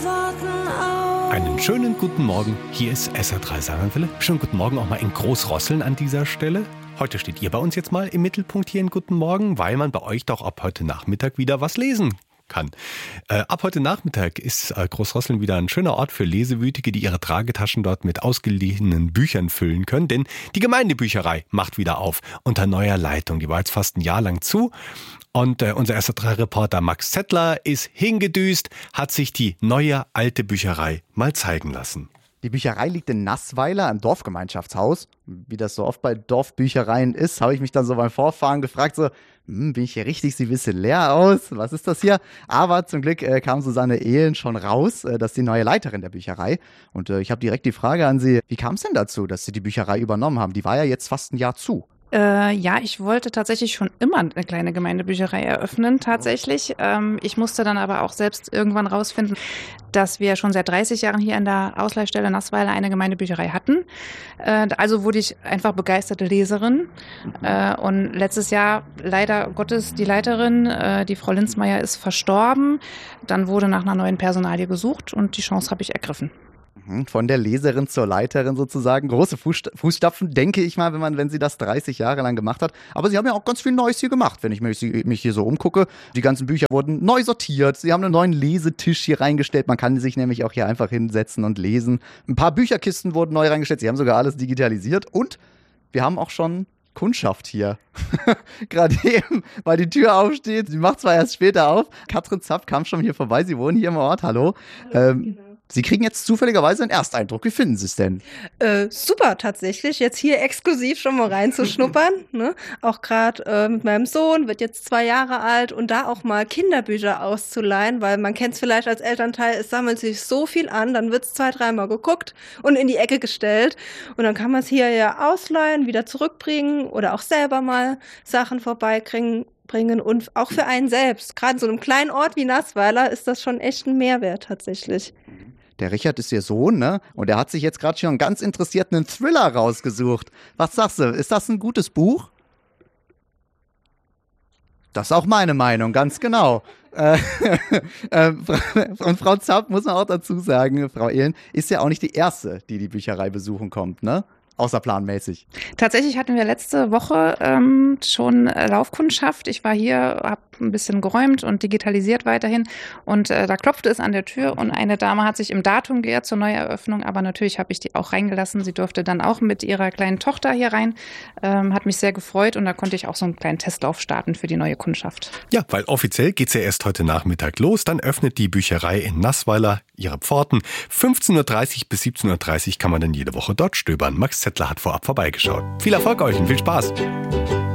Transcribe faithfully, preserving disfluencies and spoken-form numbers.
Einen schönen guten Morgen, hier ist S R drei Saarlandwelle. Schönen guten Morgen auch mal in Großrosseln an dieser Stelle. Heute steht ihr bei uns jetzt mal im Mittelpunkt hier in Guten Morgen, weil man bei euch doch ab heute Nachmittag wieder was lesen kann. Äh, ab heute Nachmittag ist äh, Großrosseln wieder ein schöner Ort für Lesewütige, die ihre Tragetaschen dort mit ausgeliehenen Büchern füllen können, denn die Gemeindebücherei macht wieder auf unter neuer Leitung. Die war jetzt fast ein Jahr lang zu. Und äh, unser S R drei Reporter Max Zettler ist hingedüst, hat sich die neue alte Bücherei mal zeigen lassen. Die Bücherei liegt in Nassweiler im Dorfgemeinschaftshaus. Wie das so oft bei Dorfbüchereien ist, habe ich mich dann so beim Vorfahren gefragt, so, hm, bin ich hier richtig, sieht ein bisschen leer aus, was ist das hier? Aber zum Glück äh, kam Susanne Ehlen schon raus, äh, das ist die neue Leiterin der Bücherei. Und äh, ich habe direkt die Frage an sie, wie kam es denn dazu, dass Sie die Bücherei übernommen haben? Die war ja jetzt fast ein Jahr zu. Äh, ja, ich wollte tatsächlich schon immer eine kleine Gemeindebücherei eröffnen, tatsächlich. Ähm, ich musste dann aber auch selbst irgendwann rausfinden, dass wir schon seit dreißig Jahren hier in der Ausleihstelle Nassweiler eine Gemeindebücherei hatten. Äh, also wurde ich einfach begeisterte Leserin. Äh, und letztes Jahr, leider Gottes, die Leiterin, äh, die Frau Linzmeier, ist verstorben. Dann wurde nach einer neuen Personalie gesucht und die Chance habe ich ergriffen. Von der Leserin zur Leiterin sozusagen. Große Fußstapfen, denke ich mal, wenn man, wenn sie das dreißig Jahre lang gemacht hat. Aber sie haben ja auch ganz viel Neues hier gemacht, wenn ich mich, mich hier so umgucke. Die ganzen Bücher wurden neu sortiert. Sie haben einen neuen Lesetisch hier reingestellt. Man kann sich nämlich auch hier einfach hinsetzen und lesen. Ein paar Bücherkisten wurden neu reingestellt. Sie haben sogar alles digitalisiert. Und wir haben auch schon Kundschaft hier. Gerade eben, weil die Tür aufsteht. Sie macht zwar erst später auf. Katrin Zapp kam schon hier vorbei. Sie wohnen hier im Ort. Hallo. Hallo ähm, genau. Sie kriegen jetzt zufälligerweise einen Ersteindruck. Wie finden Sie es denn? Äh, super, tatsächlich. Jetzt hier exklusiv schon mal reinzuschnuppern. Ne? Auch gerade äh, mit meinem Sohn, wird jetzt zwei Jahre alt, und da auch mal Kinderbücher auszuleihen, weil man kennt es vielleicht als Elternteil, es sammelt sich so viel an, dann wird es zwei, dreimal geguckt und in die Ecke gestellt. Und dann kann man es hier ja ausleihen, wieder zurückbringen oder auch selber mal Sachen vorbeibringen. Bringen und auch für einen selbst. Gerade in so einem kleinen Ort wie Nassweiler ist das schon echt ein Mehrwert tatsächlich. Der Richard ist ihr Sohn, ne? Und der hat sich jetzt gerade schon ganz interessiert einen Thriller rausgesucht. Was sagst du, ist das ein gutes Buch? Das ist auch meine Meinung, ganz genau. äh, äh, und Frau Zapp, muss man auch dazu sagen, Frau Ehlen, ist ja auch nicht die Erste, die die Bücherei besuchen kommt, ne? Außerplanmäßig. Tatsächlich hatten wir letzte Woche ähm, schon äh, Laufkundschaft. Ich war hier, habe ein bisschen geräumt und digitalisiert weiterhin. Und äh, da klopfte es an der Tür und eine Dame hat sich im Datum geehrt zur Neueröffnung. Aber natürlich habe ich die auch reingelassen. Sie durfte dann auch mit ihrer kleinen Tochter hier rein. Ähm, hat mich sehr gefreut und da konnte ich auch so einen kleinen Testlauf starten für die neue Kundschaft. Ja, weil offiziell geht's ja erst heute Nachmittag los. Dann öffnet die Bücherei in Nassweiler ihre Pforten. fünfzehn Uhr dreißig bis siebzehn Uhr dreißig kann man dann jede Woche dort stöbern. Max Zettler hat vorab vorbeigeschaut. Viel Erfolg euch und viel Spaß!